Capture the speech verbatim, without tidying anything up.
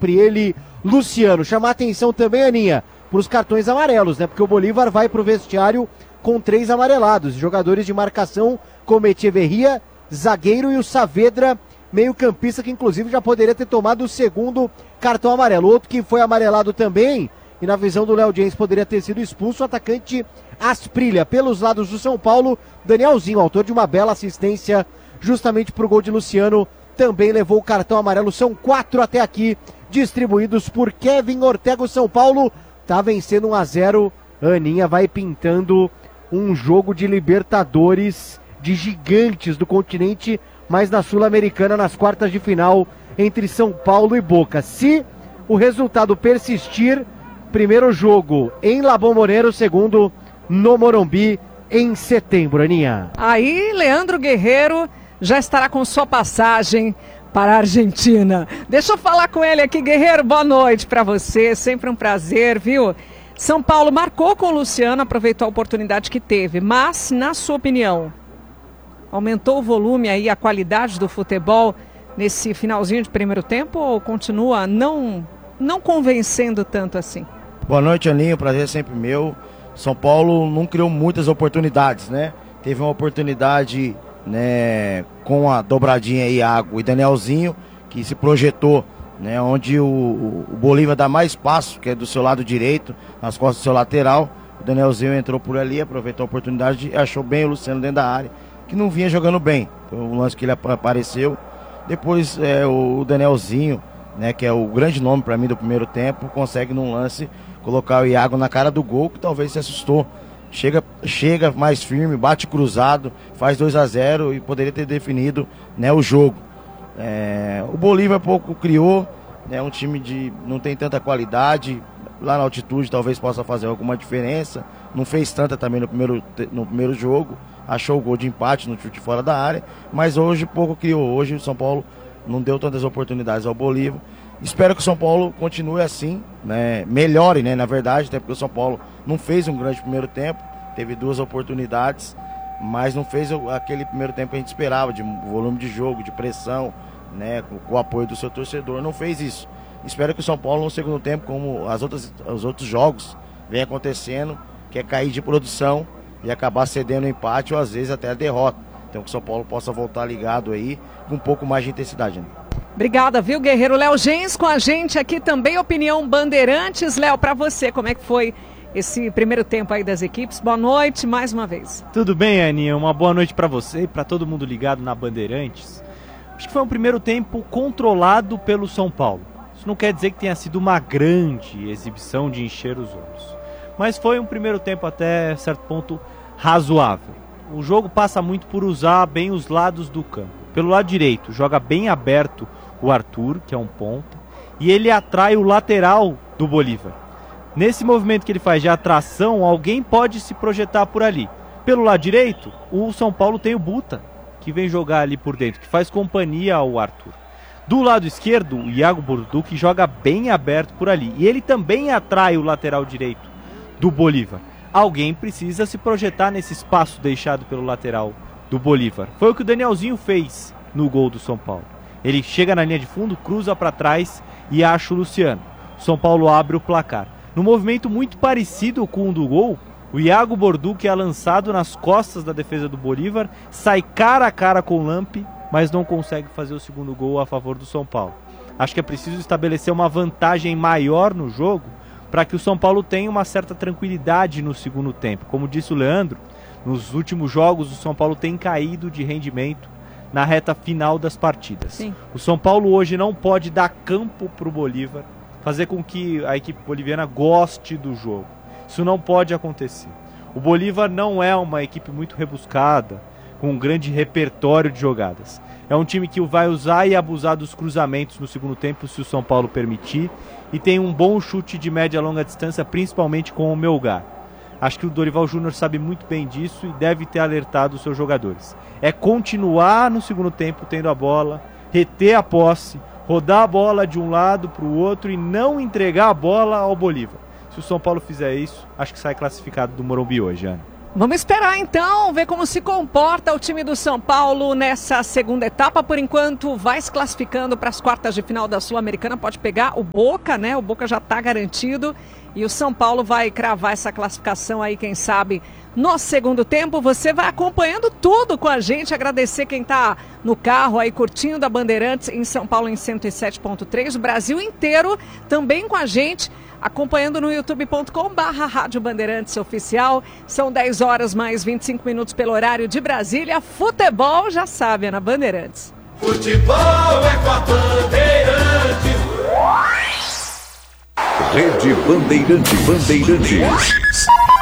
sempre ele, Luciano. Chamar atenção também, Aninha, para os cartões amarelos, né? Porque o Bolívar vai para o vestiário com três amarelados. Jogadores de marcação como Echeverria, zagueiro, e o Saavedra, meio-campista, que inclusive já poderia ter tomado o segundo cartão amarelo. Outro que foi amarelado também, e na visão do Léo James poderia ter sido expulso, o atacante Asprilha. Pelos lados do São Paulo, Danielzinho, autor de uma bela assistência justamente para o gol de Luciano, também levou o cartão amarelo. São quatro até aqui, distribuídos por Kevin Ortega. O São Paulo tá vencendo um a zero. Aninha vai pintando um jogo de Libertadores, de gigantes do continente, mas na Sul-Americana, nas quartas de final, entre São Paulo e Boca. Se o resultado persistir, primeiro jogo em La Bombonera, segundo no Morumbi em setembro, Aninha. Aí, Leandro Guerreiro já estará com sua passagem para a Argentina. Deixa eu falar com ele aqui, Guerreiro, boa noite para você, sempre um prazer, viu? São Paulo marcou com o Luciano, aproveitou a oportunidade que teve, mas, na sua opinião, aumentou o volume aí, a qualidade do futebol nesse finalzinho de primeiro tempo, ou continua não, não convencendo tanto assim? Boa noite, Aninho, prazer é sempre meu. São Paulo não criou muitas oportunidades, né? Teve uma oportunidade, né, com a dobradinha Iago e Danielzinho, que se projetou, né, onde o, o Bolívar dá mais espaço, que é do seu lado direito, nas costas do seu lateral. O Danielzinho entrou por ali, aproveitou a oportunidade e achou bem o Luciano dentro da área, que não vinha jogando bem. Foi o lance que ele apareceu. Depois é, o Danielzinho, né, que é o grande nome para mim do primeiro tempo, consegue num lance colocar o Iago na cara do gol, que talvez se assustou. Chega, chega mais firme, bate cruzado, faz dois a zero e poderia ter definido, né, o jogo. É, o Bolívar pouco criou, né, um time de não tem tanta qualidade, lá na altitude talvez possa fazer alguma diferença, não fez tanta também no primeiro, no primeiro jogo, achou o gol de empate no chute fora da área, mas hoje pouco criou. Hoje o São Paulo não deu tantas oportunidades ao Bolívar. Espero que o São Paulo continue assim, né, melhore, né, na verdade, até porque o São Paulo não fez um grande primeiro tempo, teve duas oportunidades, mas não fez aquele primeiro tempo que a gente esperava, de volume de jogo, de pressão, né, com, com o apoio do seu torcedor, não fez isso. Espero que o São Paulo no segundo tempo, como as outras, os outros jogos vem acontecendo, que é cair de produção e acabar cedendo o empate ou às vezes até a derrota. Então que o São Paulo possa voltar ligado aí com um pouco mais de intensidade, né? Obrigada, viu, Guerreiro? Léo Gens com a gente aqui também, Opinião Bandeirantes. Léo, para você, como é que foi esse primeiro tempo aí das equipes? Boa noite, mais uma vez. Tudo bem, Aninha? Uma boa noite para você e para todo mundo ligado na Bandeirantes. Acho que foi um primeiro tempo controlado pelo São Paulo. Isso não quer dizer que tenha sido uma grande exibição de encher os olhos, mas foi um primeiro tempo até certo ponto razoável. O jogo passa muito por usar bem os lados do campo. Pelo lado direito, joga bem aberto o Arthur, que é um ponta, e ele atrai o lateral do Bolívar. Nesse movimento que ele faz de atração, alguém pode se projetar por ali. Pelo lado direito, o São Paulo tem o Buta, que vem jogar ali por dentro, que faz companhia ao Arthur. Do lado esquerdo, o Iago Burdu, que joga bem aberto por ali. E ele também atrai o lateral direito do Bolívar. Alguém precisa se projetar nesse espaço deixado pelo lateral do Bolívar. Foi o que o Danielzinho fez no gol do São Paulo. Ele chega na linha de fundo, cruza para trás e acha o Luciano. O São Paulo abre o placar. No movimento muito parecido com o do gol, o Iago Burdu, que é lançado nas costas da defesa do Bolívar, sai cara a cara com o Lampe, mas não consegue fazer o segundo gol a favor do São Paulo. Acho que é preciso estabelecer uma vantagem maior no jogo para que o São Paulo tenha uma certa tranquilidade no segundo tempo. Como disse o Leandro, nos últimos jogos o São Paulo tem caído de rendimento na reta final das partidas. Sim. O São Paulo hoje não pode dar campo para o Bolívar, fazer com que a equipe boliviana goste do jogo. Isso não pode acontecer. O Bolívar não é uma equipe muito rebuscada, com um grande repertório de jogadas. É um time que vai usar e abusar dos cruzamentos no segundo tempo, se o São Paulo permitir, e tem um bom chute de média e longa distância, principalmente com o Melgar. Acho que o Dorival Júnior sabe muito bem disso e deve ter alertado os seus jogadores. É continuar no segundo tempo tendo a bola, reter a posse, rodar a bola de um lado para o outro e não entregar a bola ao Bolívar. Se o São Paulo fizer isso, acho que sai classificado do Morumbi hoje, Ana. Vamos esperar então, ver como se comporta o time do São Paulo nessa segunda etapa. Por enquanto vai se classificando para as quartas de final da Sul-Americana, pode pegar o Boca, né? O Boca já está garantido e o São Paulo vai cravar essa classificação aí, quem sabe, no segundo tempo. Você vai acompanhando tudo com a gente, agradecer quem está no carro aí curtindo a Bandeirantes em São Paulo em cento e sete ponto três, o Brasil inteiro também com a gente, acompanhando no youtube ponto com barra Rádio Bandeirantes Oficial. São dez horas mais vinte e cinco minutos pelo horário de Brasília. Futebol, já sabe, é na Bandeirantes. Futebol é com a Bandeirantes. Rede Bandeirante Bandeirantes.